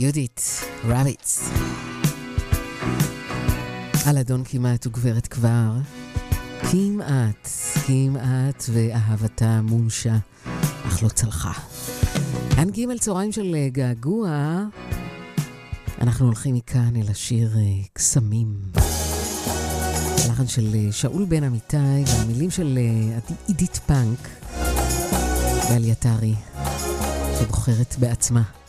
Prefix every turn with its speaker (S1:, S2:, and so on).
S1: יהודית, רביץ. על אדון כמעט וגברת כבר. כמעט, כמעט ואהבתה מומשה, אך לא צלחה. ג' צהריים של געגוע. אנחנו הולכים מכאן אל השיר קסמים. הלחן של שאול בן אמיתי והמילים של עידית פאנק ואליתרי שבוחרת בעצמה